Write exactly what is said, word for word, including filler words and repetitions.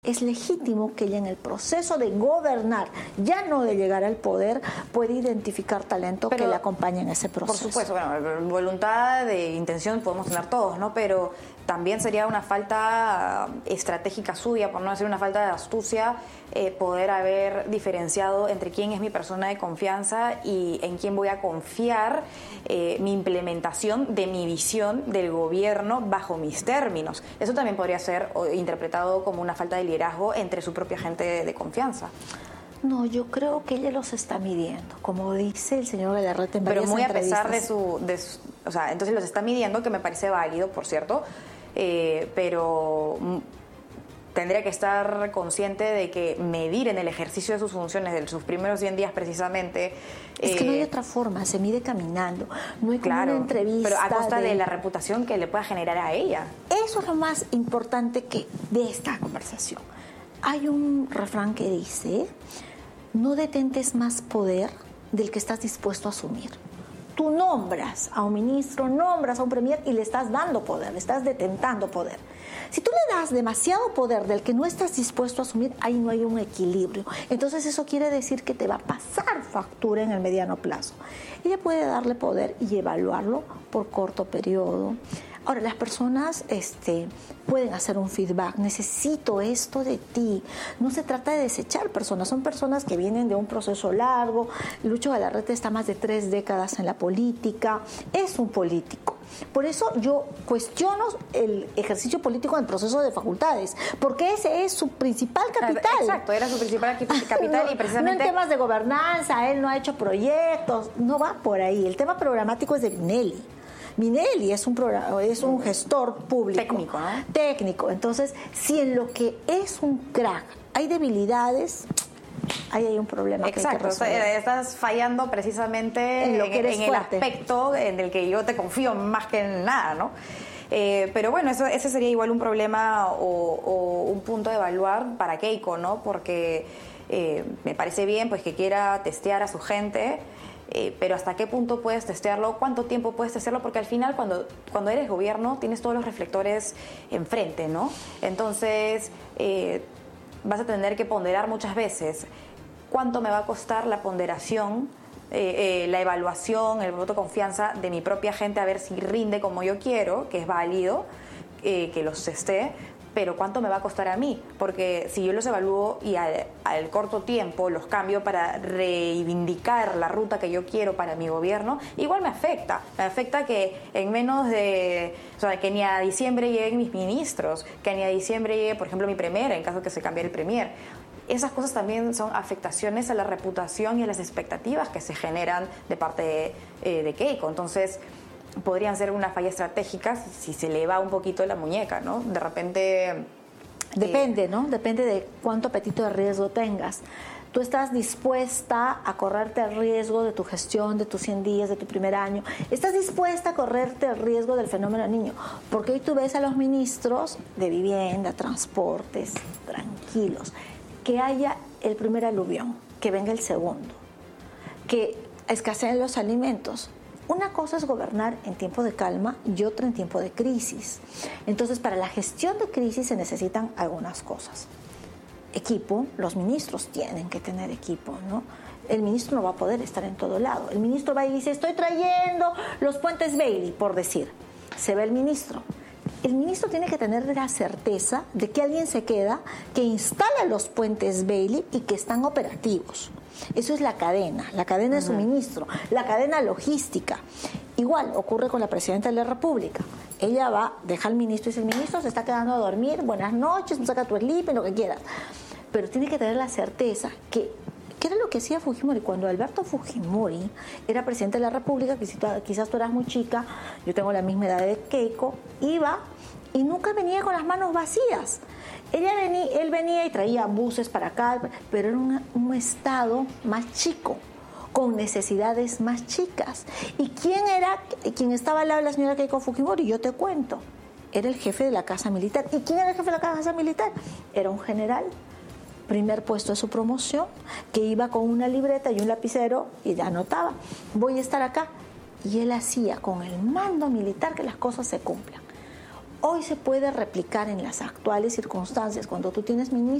Es legítimo que ella en el proceso de gobernar, ya no de llegar al poder, puede identificar talento Pero, que le acompañe en ese proceso. Por supuesto, bueno, voluntad de intención podemos tener todos, ¿no? Pero también sería una falta estratégica suya, por no decir una falta de astucia, eh, poder haber diferenciado entre quién es mi persona de confianza y en quién voy a confiar eh, mi implementación de mi visión del gobierno bajo mis términos. Eso también podría ser interpretado como una falta de liderazgo entre su propia gente de, de confianza. No, yo creo que ella los está midiendo, como dice el señor Galarreta en varias Pero muy a entrevistas. pesar de su, de su... O sea, entonces los está midiendo, que me parece válido, por cierto, eh, pero tendría que estar consciente de que medir en el ejercicio de sus funciones, de sus primeros cien días precisamente... Es eh, que no hay otra forma, se mide caminando, no hay como claro, una entrevista. Pero a costa de... de la reputación que le pueda generar a ella. Eso es lo más importante que de esta conversación. Hay un refrán que dice, no detentes más poder del que estás dispuesto a asumir. Tú nombras a un ministro, nombras a un premier y le estás dando poder, le estás detentando poder. Si tú le das demasiado poder del que no estás dispuesto a asumir, ahí no hay un equilibrio. Entonces eso quiere decir que te va a pasar factura en el mediano plazo. Ella puede darle poder y evaluarlo por corto periodo. Ahora, las personas este, pueden hacer un feedback. Necesito esto de ti. No se trata de desechar personas. Son personas que vienen de un proceso largo. Lucho Galarreta está más de tres décadas en la política. Es un político. Por eso yo cuestiono el ejercicio político en el proceso de facultades, porque ese es su principal capital. Exacto, era su principal capital no, y precisamente... No en temas de gobernanza, él no ha hecho proyectos, no va por ahí. El tema programático es de Minelli. Minelli es un, programa, es un gestor público. Técnico, ¿no? Técnico. Entonces, si en lo que es un crack hay debilidades, ahí hay un problema. Exacto, que hay que estás fallando precisamente en, lo que eres en, en el aspecto en el que yo te confío más que en nada, ¿no? Eh, pero bueno, eso, ese sería igual un problema o, o un punto de evaluar para Keiko, ¿no? Porque eh, me parece bien pues que quiera testear a su gente. Eh, pero ¿hasta qué punto puedes testearlo? ¿Cuánto tiempo puedes testearlo? Porque al final cuando, cuando eres gobierno tienes todos los reflectores enfrente, ¿no? Entonces eh, vas a tener que ponderar muchas veces cuánto me va a costar la ponderación, eh, eh, la evaluación, el voto de confianza de mi propia gente a ver si rinde como yo quiero, que es válido, eh, que los esté, pero ¿cuánto me va a costar a mí? Porque si yo los evalúo y al, al corto tiempo los cambio para reivindicar la ruta que yo quiero para mi gobierno, igual me afecta. Me afecta que en menos de... O sea, que ni a diciembre lleguen mis ministros, que ni a diciembre llegue, por ejemplo, mi premier, en caso de que se cambie el premier. Esas cosas también son afectaciones a la reputación y a las expectativas que se generan de parte de, eh, de Keiko. Entonces... podrían ser una falla estratégica si, si se le va un poquito la muñeca, ¿no? De repente... Depende, eh... ¿no? Depende de cuánto apetito de riesgo tengas. Tú estás dispuesta a correrte el riesgo de tu gestión, de tus cien días, de tu primer año. Estás dispuesta a correrte el riesgo del fenómeno niño. Porque hoy tú ves a los ministros de vivienda, transportes, tranquilos. Que haya el primer aluvión, que venga el segundo, que escaseen los alimentos. Una cosa es gobernar en tiempo de calma y otra en tiempo de crisis. Entonces, para la gestión de crisis se necesitan algunas cosas. Equipo, los ministros tienen que tener equipo, ¿no? El ministro no va a poder estar en todo lado. El ministro va y dice, estoy trayendo los puentes Bailey, por decir. Se ve el ministro. El ministro tiene que tener la certeza de que alguien se queda, que instala los puentes Bailey y que están operativos. Eso es la cadena, la cadena de suministro, la cadena logística. Igual ocurre con la presidenta de la República. Ella va, deja al ministro y dice, el ministro se está quedando a dormir, buenas noches, saca tu sleeping, lo que quieras. Pero tiene que tener la certeza que, que era lo que hacía Fujimori. Cuando Alberto Fujimori era presidente de la República, que si tú, quizás tú eras muy chica, yo tengo la misma edad de Keiko, iba y nunca venía con las manos vacías. Ella venía, él venía y traía buses para acá, pero era un, un estado más chico, con necesidades más chicas. ¿Y quién era quien estaba al lado de la señora Keiko Fujimori? Yo te cuento. Era el jefe de la Casa Militar. ¿Y quién era el jefe de la Casa Militar? Era un general, primer puesto de su promoción, que iba con una libreta y un lapicero y ya anotaba, voy a estar acá. Y él hacía con el mando militar que las cosas se cumplan. hoy se puede replicar en las actuales circunstancias. Cuando tú tienes